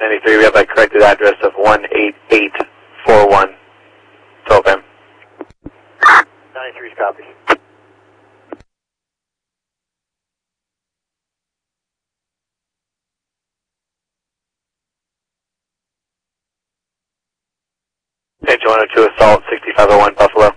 93, we have a corrected address of 18841. 12 M. 93 copy. Page 102 Assault, 6501 Buffalo.